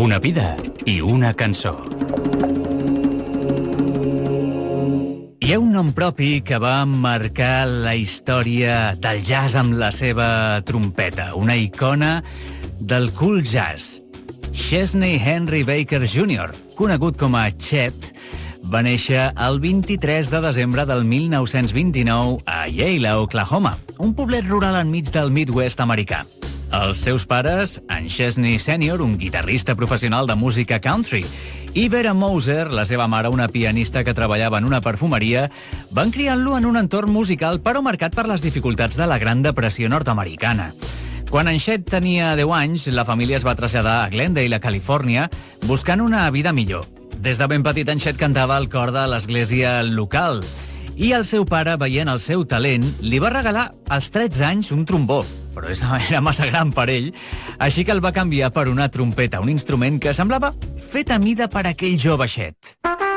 Una vida i una cançó. Hi ha un nom propi que va marcar la història del jazz amb la seva trompeta, una icona del cool jazz. Chesney Henry Baker Jr., conegut com a Chet, va néixer el 23 de desembre del 1929 a Yale, Oklahoma, un poblet rural enmig del Midwest americà. Els seus pares, en Chesney Sr., un guitarrista professional de música country, i Vera Moser, la seva mare, una pianista que treballava en una perfumeria, van criant-lo en un entorn musical però marcat per les dificultats de la Gran Depressió nord-americana. Quan en Chet tenia 10 anys, la família es va traslladar a Glendale, a Califòrnia, buscant una vida millor. Des de ben petit, en Chet cantava al cor de l'església local i el seu pare, veient el seu talent, li va regalar als 13 anys un trombó, però era massa gran per ell, així que el va canviar per una trompeta, un instrument que semblava fet a mida per aquell jove Chet.